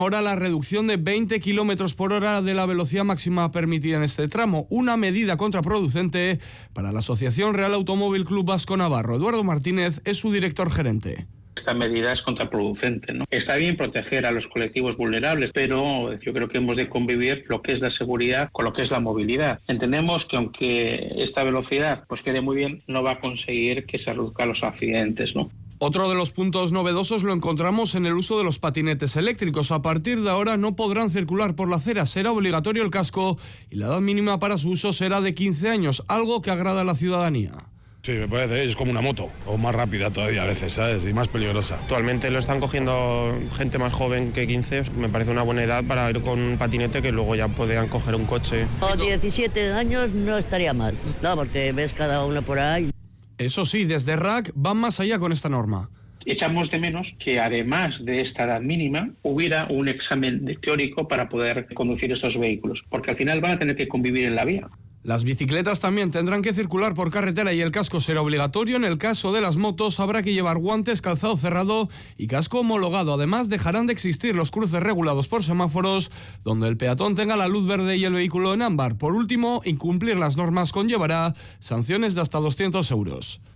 Ahora la reducción de 20 km por hora de la velocidad máxima permitida en este tramo, una medida contraproducente para la Asociación Real Automóvil Club Vasco Navarro. Eduardo Martínez es su director gerente. Esta medida es contraproducente, ¿no? Está bien proteger a los colectivos vulnerables, pero yo creo que hemos de convivir lo que es la seguridad con lo que es la movilidad. Entendemos que aunque esta velocidad pues quede muy bien, no va a conseguir que se reduzcan los accidentes, ¿no? Otro de los puntos novedosos lo encontramos en el uso de los patinetes eléctricos. A partir de ahora no podrán circular por la acera, será obligatorio el casco y la edad mínima para su uso será de 15 años, algo que agrada a la ciudadanía. Sí, me parece, es como una moto, o más rápida todavía a veces, ¿sabes? Y más peligrosa. Actualmente lo están cogiendo gente más joven que 15, me parece una buena edad para ir con un patinete que luego ya podrían coger un coche. A 17 años no estaría mal, no, porque ves cada uno por ahí. Eso sí, desde RAC van más allá con esta norma. Echamos de menos que además de esta edad mínima hubiera un examen teórico para poder conducir estos vehículos, porque al final van a tener que convivir en la vía. Las bicicletas también tendrán que circular por carretera y el casco será obligatorio. En el caso de las motos habrá que llevar guantes, calzado cerrado y casco homologado. Además dejarán de existir los cruces regulados por semáforos donde el peatón tenga la luz verde y el vehículo en ámbar. Por último, incumplir las normas conllevará sanciones de hasta 200 euros.